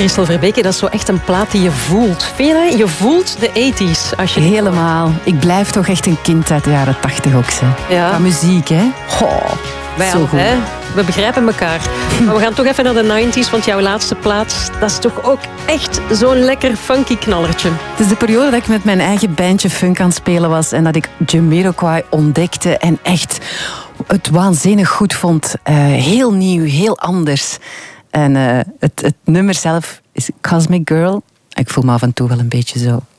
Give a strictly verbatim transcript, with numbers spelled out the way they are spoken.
Christel Verbeke, dat is zo echt een plaat die je voelt. Vind je dat? Je voelt de tachtiger als je Helemaal. Ik blijf toch echt een kind uit de jaren tachtig ook. Hè. Ja. Qua muziek, hè. Goh, Wij zo al, goed. hè? We begrijpen elkaar. Maar we gaan toch even naar de tachtig's, want jouw laatste plaat, dat is toch ook echt zo'n lekker funky knallertje. Het is de periode dat ik met mijn eigen bandje funk aan het spelen was en dat ik Jamiroquai ontdekte en echt het waanzinnig goed vond. Uh, heel nieuw, heel anders. En uh, het, het nummer zelf is Cosmic Girl. Ik voel me af en toe wel een beetje zo